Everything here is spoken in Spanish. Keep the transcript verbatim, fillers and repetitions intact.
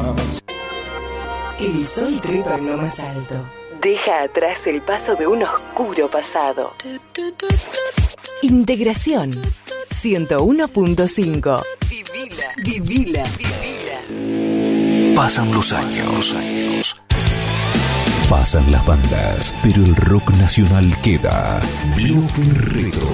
El sol trepa en lo más alto. Deja atrás el paso de un oscuro pasado. Integración ciento uno punto cinco. Vivila, vivila, vivila. Pasan los años, años. Pasan las bandas, pero el rock nacional queda. Bloque Retro.